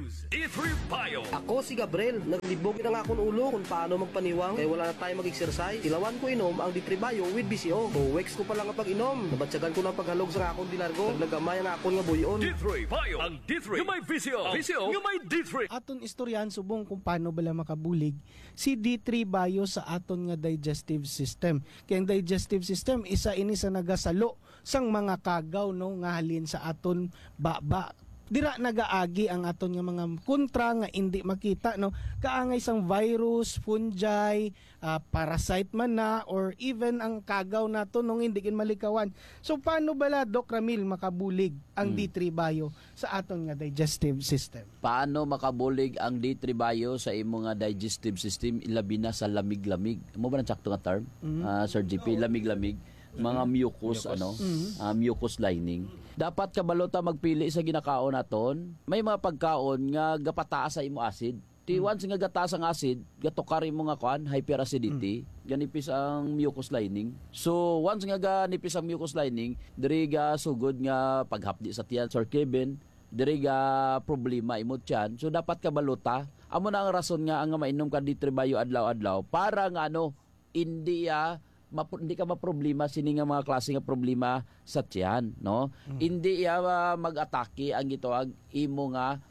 Use D3 Bio. Ako si Gabriel, naglibog na nga akong ulo kung paano magpaniwang kaya wala na tayo mag-exercise. Ilawan ko inom ang D3 Bio with BCO. 2 weeks ko pa lang nga pag-inom. Nabatsagan ko ng paghalog sa akong dilargo. Naglagamay na akong nga buyon. D3 Bio. Ang D3 yung may VCO. VCO yung may D3. Aton istoryan subong kung paano bala makabulig si D3 Bio sa aton nga digestive system. Kaya ang digestive system isa ini sa nagasalo sang mga kagaw no nga halin sa aton baba. Dira nagaagi ang aton nga mga kontra nga hindi makita no kaangay sang virus, fungi, parasite man na or even ang kagaw nato nung hindi kin malikawan. So paano bala Doc Ramil makabulig ang D3 Bio sa aton nga digestive system? Paano makabulig ang D3 Bio sa imo nga digestive system ilabi na sa lamig-lamig? Mo ba nang sakto nga term? Sir GP, lamig-lamig, mga mucus mucus lining. Dapat kabalo ta magpili sa ginakaon naton. May mga pagkaon nga gapataas sa imo acid. Once nga gataas ang acid, gatukari mo nga kuan hyperacidity, ganipis ang mucus lining. So once nga ganipis ang mucus lining, diri ga sugod nga paghapdi sa tiyan, Sir Kevin, diri ga problema imo tiyan. So dapat kabalo ta. Amo na ang rason nga ang mainom ka D3 Bio adlaw-adlaw para nga hindi ka maproblema sini nga mga klase nga problema sa tiyan, no? Hindi mag-atake ang gitawag imo nga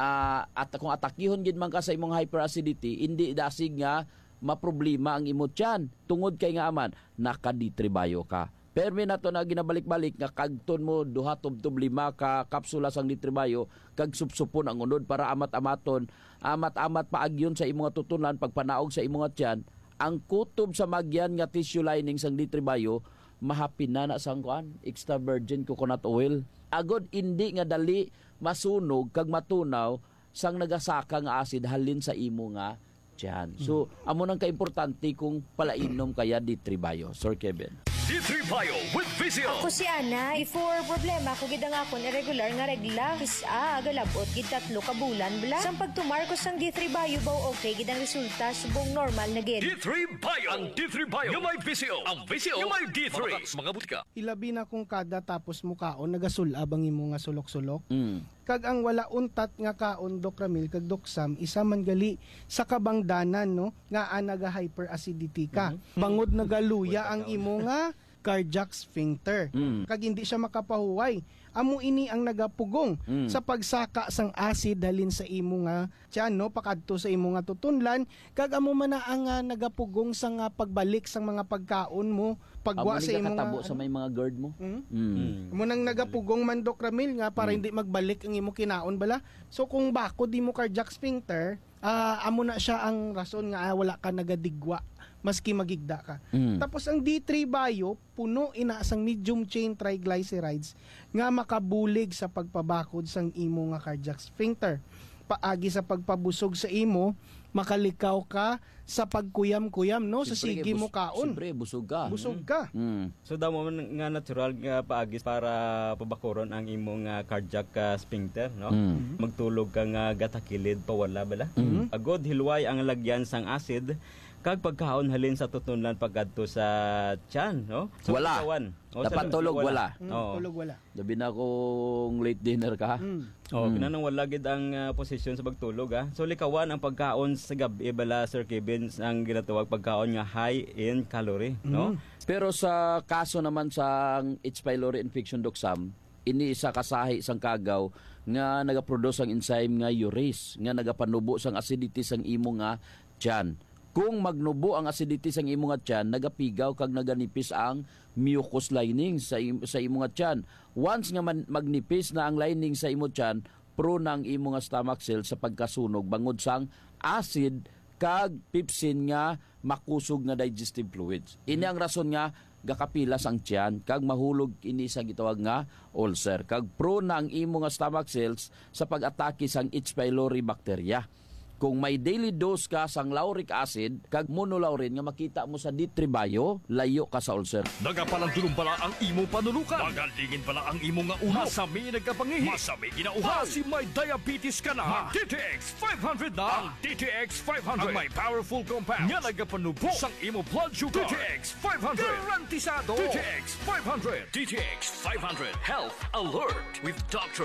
at kung atakihon gid man ka sa imong hyperacidity, hindi dasig nga maproblema ang imo tiyan tungod kay nga aman naka D3 Bio ka. Permi na to na ginabalik-balik nga kagton mo duha tub 5 ka kapsula sang D3 Bio kag supsupon ang unod para amat-amaton, amat-amat paagyon sa imong tutunan pagpanaog sa imong tiyan. Ang kutob sa magyan nga tissue lining sang D3 Bio mahapin na sang kuan extra virgin coconut oil. Agod hindi nga dali masunog kag matunaw sang nagasaka nga acid halin sa imo nga tiyan. So amo nang kaimportante kung palainom kaya D3 Bio, Sir Kevin. D3 Bio with VCO. Ako si Ana, before problema ko gid ang akon irregular nga regla. Agalabot gid 3 ka bulan bala. Sang pagtumar ko sang D3 Bio baw okay gid ang resulta subong normal na gid. D3 Bio. Ang D3 Bio yung may VCO. Ang VCO yung may D3. Mga butika. Ilabi na kung kada tapos mo kaon nagasulab ang imo nga sulok-sulok. Kag ang wala untat nga kaon Doc Ramil kag Doc Sam isa man gali sa kabangdanan no nga naga hyperacidity ka. Bangod nagaluya ang imo nga cardiac sphincter. Kag hindi siya makapahuway. Amo ini ang nagapugong sa pagsaka sang acid halin sa imo nga tiyan no pakadto sa imo nga tutunlan kag amo man na ang nagapugong sa nga pagbalik sang mga pagkaon mo pagwa sa imo nga sa may mga GERD mo. Amo nang nagapugong man Doc Ramil nga para hindi magbalik ang imo kinaon bala. So kung bako di mo cardiac sphincter, amo na siya ang rason nga wala ka nagadigwa maski magigda ka. Tapos ang D3 Bio puno ina sang medium chain triglycerides nga makabulig sa pagpabakod sang imo nga cardiac sphincter. Paagi sa pagpabusog sa imo, makalikaw ka sa pagkuyam-kuyam no sa sige mo kaon. Siyempre busog ka. Busog ka. So damo man nga natural nga paagi para pabakuron ang imong cardiac sphincter no. Magtulog ka nga gatakilid pawala bala. Agod hilway ang lagyan sang acid kag pagkaon halin sa tutunlan pagkadto sa tiyan no. So, wala. Dapat tulog wala. Tulog wala. Labi na kung late dinner ka. Kinanang wala gid ang posisyon sa pagtulog So likawan ang pagkaon sa gabi bala Sir Kevin ang ginatawag pagkaon nga high in calorie no. Pero sa kaso naman sa H. pylori infection Doc Sam, ini isa kasahi sang kagaw nga nagaproduce ang enzyme nga urease nga nagapanubo sang acidity sang imo nga tiyan. Kung magnubo ang acidity sa imo nga tiyan, nagapigaw kag naganipis ang mucus lining sa imo nga tiyan. Once nga magnipis na ang lining sa imo tiyan, prone ang imo nga stomach cell sa pagkasunog bangod sang acid kag pepsin nga makusog nga digestive fluids. Ini ang rason nga gakapilas ang tiyan kag mahulog ini sa gitawag nga ulcer. Kag prone ang imo nga stomach cells sa pag-atake sang H. pylori bacteria. Kung may daily dose ka sang lauric acid kag monolaurin nga makita mo sa D3 Bio, layo ka sa ulcer. Nagapalandulong pala ang imo panulukan. Magalingin pala ang imo nga uhaw. Masami nagkapangihi. Masami ginauhaw. Si may diabetes ka na. DTX 500 na. Ang DTX 500. Ang may powerful compounds. Nga nagapanubo sang imo blood sugar. DTX 500. Garantisado. DTX 500. DTX 500. Health Alert with Dr.